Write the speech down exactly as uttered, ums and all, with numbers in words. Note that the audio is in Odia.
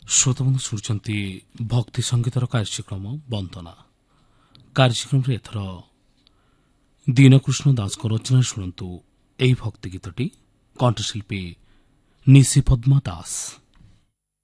ଶ୍ରୋତାବନ୍ଧୁ ଶୁଣୁଛନ୍ତି ଭକ୍ତି ସଙ୍ଗୀତର କାର୍ଯ୍ୟକ୍ରମ ବନ୍ଦନା। କାର୍ଯ୍ୟକ୍ରମରେ ଏଥର ଦୀନକୃଷ୍ଣ ଦାସଙ୍କ ରଚନାରେ ଶୁଣନ୍ତୁ ଏହି ଭକ୍ତି ଗୀତଟି। କଣ୍ଠଶିଳ୍ପୀ ନିଶି ପଦ୍ମା ଦାସ।